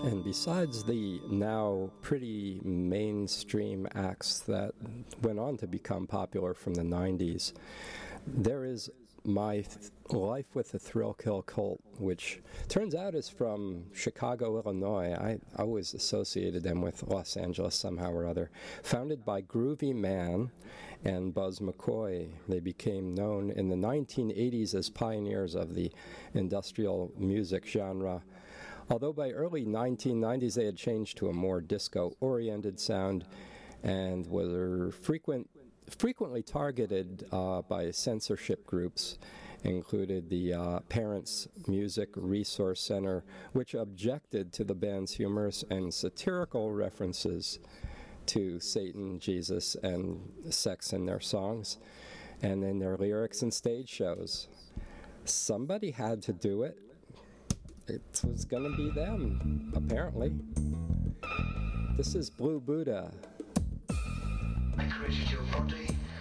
And besides the now pretty mainstream acts that went on to become popular from the 90s, there is My Life with the Thrill Kill Cult, which turns out is from Chicago, Illinois. I always associated them with Los Angeles somehow or other. Founded by Groovy Man and Buzz McCoy, they became known in the 1980s as pioneers of the industrial music genre. Although by early 1990s they had changed to a more disco-oriented sound and were frequently targeted by censorship groups, included the Parents Music Resource Center, which objected to the band's humorous and satirical references to Satan, Jesus, and sex in their songs and in their lyrics and stage shows. Somebody had to do it. It was going to be them, apparently. This is Blue Buddha. I created your body